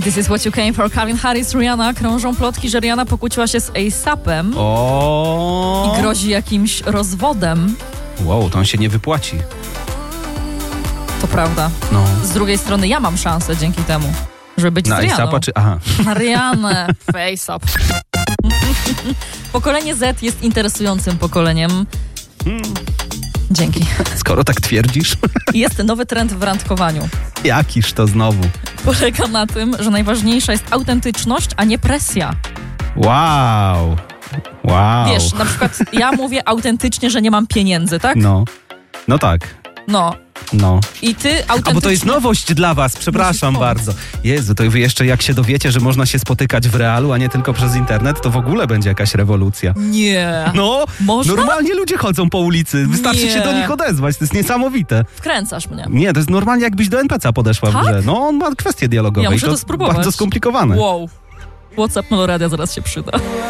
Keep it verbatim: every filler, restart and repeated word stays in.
This is what you came for. Calvin Harris, Rihanna. Krążą plotki, że Rihanna pokłóciła się z A$APem O. i grozi jakimś rozwodem. Wow, to on się nie wypłaci. To prawda. No. Z drugiej strony ja mam szansę dzięki temu, żeby być Na z Rihanną. A$APa czy... Aha. Na Rihannę. Face up. Pokolenie Z jest interesującym pokoleniem. Hmm. Dzięki. Skoro tak twierdzisz. Jest nowy trend w randkowaniu. Jakiż to znowu? Polega na tym, że najważniejsza jest autentyczność, a nie presja. Wow. Wow. Wiesz, na przykład ja mówię autentycznie, że nie mam pieniędzy, tak? No. No tak. No. No. I ty autentycznie... A bo to jest nowość dla was, przepraszam bardzo. Jezu, to wy jeszcze jak się dowiecie, że można się spotykać w realu, a nie tylko przez internet, to w ogóle będzie jakaś rewolucja. Nie. No, Można? normalnie ludzie chodzą po ulicy, wystarczy Nie. się do nich odezwać, to jest niesamowite. Wkręcasz mnie. Nie, to jest normalnie jakbyś do en pe ce a podeszła Tak? w grze. No, on ma kwestie dialogowe Ja muszę i to to spróbować. bardzo skomplikowane. Wow. WhatsApp Meloradia zaraz się przyda.